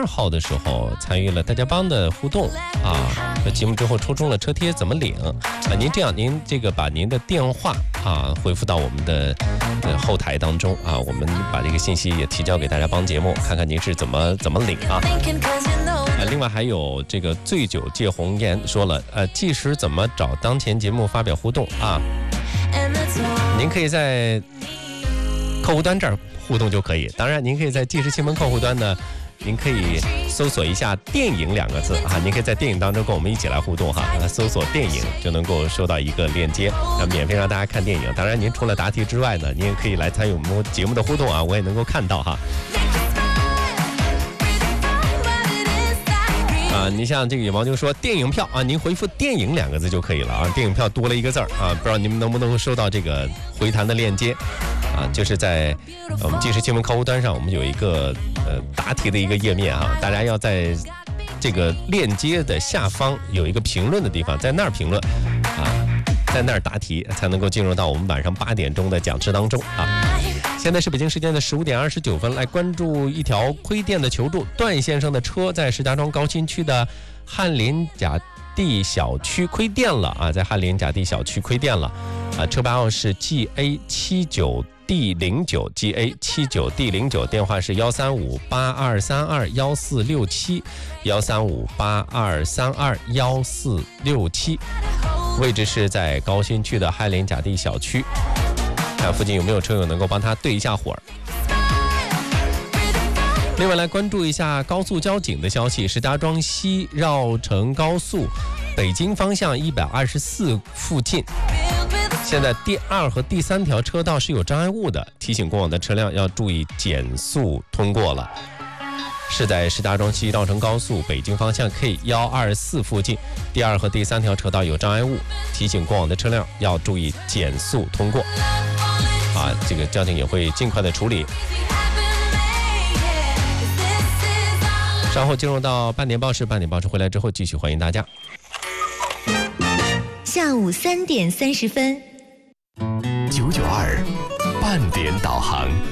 2号的时候参与了大家帮的互动啊，节目之后抽中了车贴怎么领啊？您这样，您这个把您的电话啊回复到我们的后台当中啊，我们把这个信息也提交给大家帮节目，看看您是怎么领啊。另外还有这个醉酒借红颜说了，计时怎么找当前节目发表互动啊？您可以在客户端这儿互动就可以，当然您可以在计时新闻客户端呢，您可以搜索一下电影2个字啊，您可以在电影当中跟我们一起来互动哈，搜索电影就能够收到一个链接，免费让大家看电影。当然您除了答题之外呢，您也可以来参与我们节目的互动啊，我也能够看到哈。你像这个野猫就说电影票啊，您回复电影2个字就可以了啊，电影票多了一个字啊，不知道你们能不能收到这个回弹的链接啊，就是在我们计时新闻客户端上，我们有一个答题的一个页面啊，大家要在这个链接的下方有一个评论的地方，在那儿评论啊，在那儿答题才能够进入到我们晚上8点钟的讲师当中啊。现在是北京时间的15点29分，来关注一条亏电的求助。段先生的车在石家庄高新区的翰林甲地小区亏电了啊，在翰林甲地小区亏电了啊，车牌号是 GA79D09 GA79D09， 电话是13582321467 13582321467，位置是在高新区的翰林甲地小区。看附近有没有车友能够帮他对一下火。另外来关注一下高速交警的消息，石家庄西绕城高速北京方向124附近，现在第2和第3条车道是有障碍物的，提醒过往的车辆要注意减速通过了。是在石家庄西绕城高速北京方向 K124附近，第2和第3条车道有障碍物，提醒过往的车辆要注意减速通过。这个交警也会尽快的处理。稍后进入到半点报时，半点报时回来之后继续欢迎大家。 下午3点30分，992半点导航。